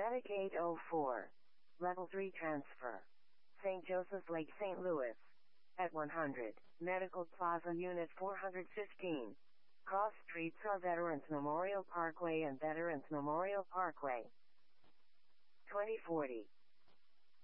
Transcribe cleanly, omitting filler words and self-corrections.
Medic 804. Level 3 transfer. St. Joseph's Lake, St. Louis. At 100. Medical Plaza Unit 415. Cross streets are Veterans Memorial Parkway and Veterans Memorial Parkway. 2040.